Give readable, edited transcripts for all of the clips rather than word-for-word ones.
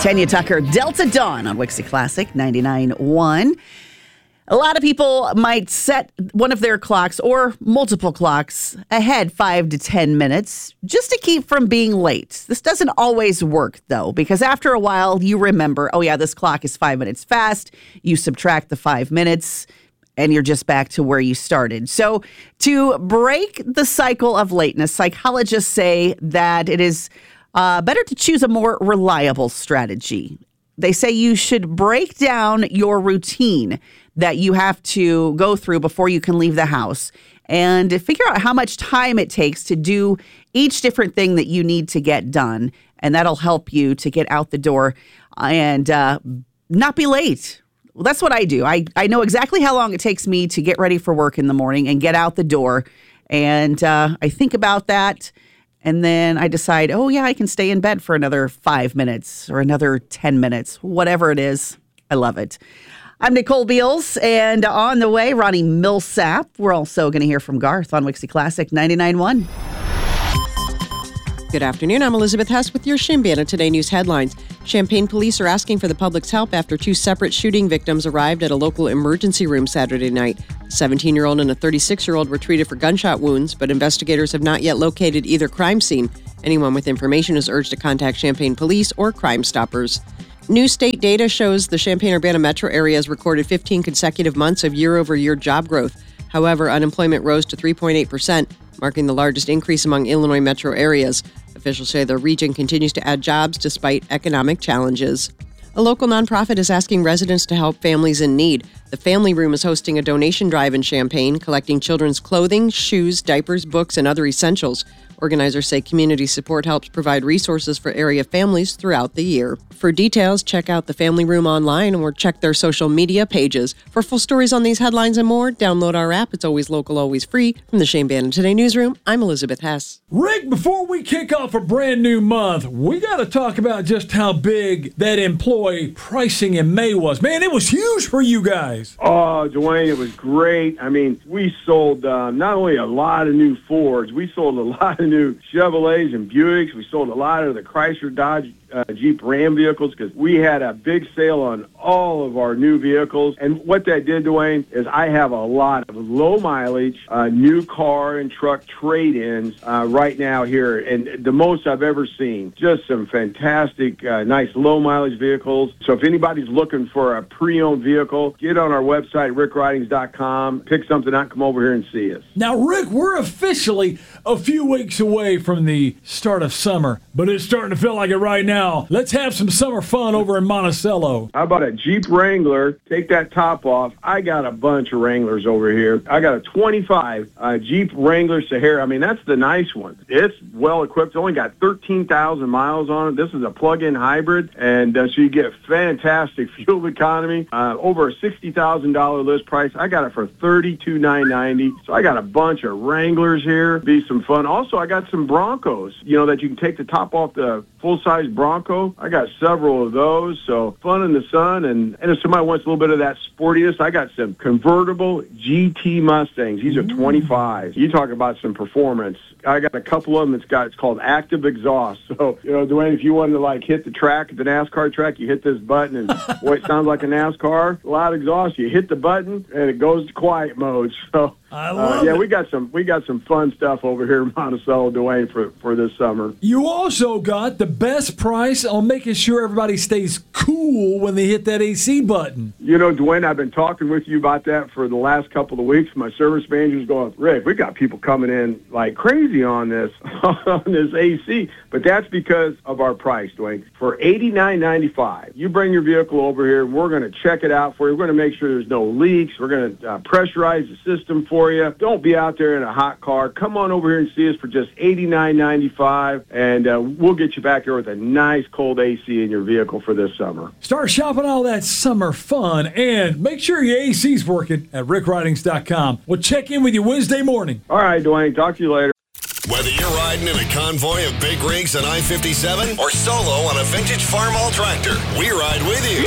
Tanya Tucker, Delta Dawn on Wixie Classic 99.1. A lot of people might set one of their clocks or multiple clocks ahead 5 to 10 minutes just to keep from being late. This doesn't always work, though, because after a while you remember, oh, yeah, this clock is 5 minutes fast. You subtract the 5 minutes and you're just back to where you started. So to break the cycle of lateness, psychologists say that it is better to choose a more reliable strategy. They say you should break down your routine that you have to go through before you can leave the house and figure out how much time it takes to do each different thing that you need to get done. And that'll help you to get out the door and not be late. Well, that's what I do. I know exactly how long it takes me to get ready for work in the morning and get out the door. And I think about that. And then I decide, oh, yeah, I can stay in bed for another 5 minutes or another 10 minutes, whatever it is. I love it. I'm Nicole Beals, and on the way, Ronnie Millsap. We're also going to hear from Garth on Wixie Classic 99.1. Good afternoon. I'm Elizabeth Hess with your Shinbana Today News headlines. Champaign police are asking for the public's help after two separate shooting victims arrived at a local emergency room Saturday night. A 17-year-old and a 36-year-old were treated for gunshot wounds, but investigators have not yet located either crime scene. Anyone with information is urged to contact Champaign police or Crime Stoppers. New state data shows the Champaign-Urbana metro area has recorded 15 consecutive months of year-over-year job growth. However, unemployment rose to 3.8%, marking the largest increase among Illinois metro areas. Officials say the region continues to add jobs despite economic challenges. A local nonprofit is asking residents to help families in need. The Family Room is hosting a donation drive in Champaign, collecting children's clothing, shoes, diapers, books, and other essentials. Organizers say community support helps provide resources for area families throughout the year. For details, check out the Family Room online or check their social media pages. For full stories on these headlines and more, download our app. It's always local, always free. From the Shinbana Today Newsroom, I'm Elizabeth Hess. Rick, before we kick off a brand new month, we got to talk about just how big that employee pricing in May was. Man, it was huge for you guys. Oh, Dwayne, it was great. I mean, we sold not only a lot of new Fords, we sold a lot of new Chevrolets and Buicks. We sold a lot of the Chrysler, Dodge, Jeep Ram vehicles because we had a big sale on all of our new vehicles. And what that did, Dwayne, is I have a lot of low mileage, new car and truck trade-ins right now here, and the most I've ever seen. Just some fantastic, nice low mileage vehicles. So if anybody's looking for a pre-owned vehicle, get on our website, rickridings.com, pick something out, come over here and see us. Now, Rick, we're officially a few weeks away from the start of summer, but it's starting to feel like it right now. Let's have some summer fun over in Monticello. How about a Jeep Wrangler? Take that top off. I got a bunch of Wranglers over here. I got a 25 Jeep Wrangler Sahara. I mean, that's the nice one. It's well equipped. It's only got 13,000 miles on it. This is a plug-in hybrid, and so you get fantastic fuel economy. Over a $60,000 list price. I got it for $32,990. So I got a bunch of Wranglers here. Be some fun. Also, I got some Broncos, that you can take the top off the full-size Bronco. I got several of those, so fun in the sun. And if somebody wants a little bit of that sportiness, I got some convertible GT Mustangs. These are 25. You talk about some performance. I got a couple of them. It's called active exhaust. So, Dwayne, if you wanted to hit the track, the NASCAR track, you hit this button and it sounds like a NASCAR, loud exhaust. You hit the button and it goes to quiet mode. So, I love it. We got some fun stuff over here in Monticello, Dwayne, for this summer. You also got the best price on making sure everybody stays cool when they hit that AC button. Dwayne, I've been talking with you about that for the last couple of weeks. My service manager's going, Rick, we got people coming in like crazy on this AC, but that's because of our price, Dwayne. For $89.95, you bring your vehicle over here, and we're going to check it out for you. We're going to make sure there's no leaks. We're going to pressurize the system for you. Don't be out there in a hot car. Come on over here and see us for just $89.95, and we'll get you back here with a nice cold AC in your vehicle for this summer. Start shopping all that summer fun, and make sure your AC's working at rickridings.com. We'll check in with you Wednesday morning. All right, Dwayne. Talk to you later. Whether you're riding in a convoy of big rigs on I-57 or solo on a vintage Farmall tractor, we ride with you.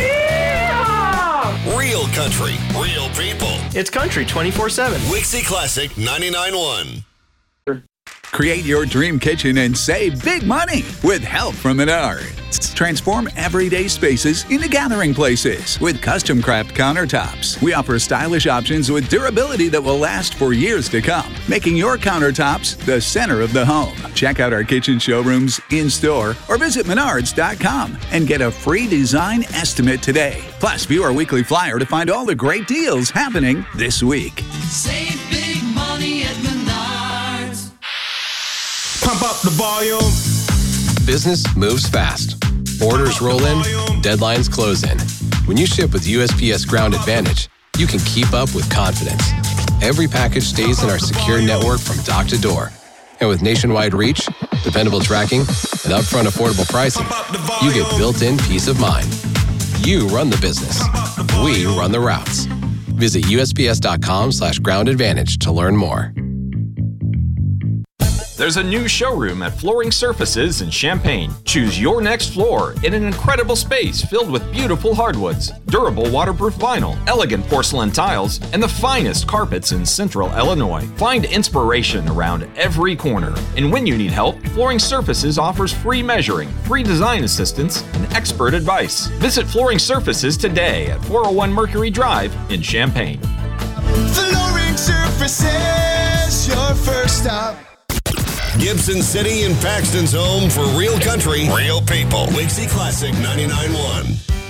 Yeah! Real country, real people. It's country 24/7. Wixie Classic 99.1. Create your dream kitchen and save big money with help from Menards. Transform everyday spaces into gathering places with custom craft countertops. We offer stylish options with durability that will last for years to come, making your countertops the center of the home. Check out our kitchen showrooms in-store or visit Menards.com and get a free design estimate today. Plus, view our weekly flyer to find all the great deals happening this week. Save big money at Menards. Pump up the volume. Business moves fast. Orders roll in, deadlines close in. When you ship with USPS Ground Advantage, you can keep up with confidence. Every package stays in our secure network from dock to door. And with nationwide reach, dependable tracking, and upfront affordable pricing, you get built-in peace of mind. You run the business. We run the routes. Visit USPS.com/Ground Advantage to learn more. There's a new showroom at Flooring Surfaces in Champaign. Choose your next floor in an incredible space filled with beautiful hardwoods, durable waterproof vinyl, elegant porcelain tiles, and the finest carpets in Central Illinois. Find inspiration around every corner. And when you need help, Flooring Surfaces offers free measuring, free design assistance, and expert advice. Visit Flooring Surfaces today at 401 Mercury Drive in Champaign. Flooring Surfaces, your first stop. Gibson City and Paxton's home for real country, real people. Wixie Classic 99.1.